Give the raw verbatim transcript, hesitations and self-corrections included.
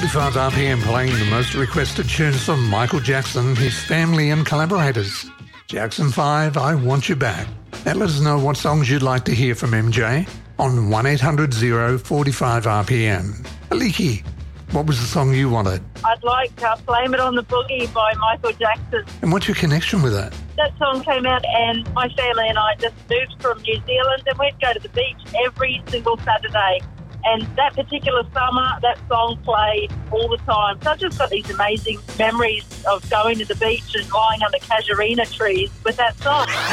forty-five R P M playing the most requested tunes from Michael Jackson, his family and collaborators. Jackson five, I Want You Back. And let us know what songs you'd like to hear from M J on one eight hundred oh forty-five R P M. Aliki, what was the song you wanted? I'd like uh, Blame It on the Boogie by Michael Jackson. And what's your connection with that? That song came out and my family and I just moved from New Zealand and we'd go to the beach every single Saturday. And that particular summer, that song played all the time. So I've just got these amazing memories of going to the beach and lying under casuarina trees with that song.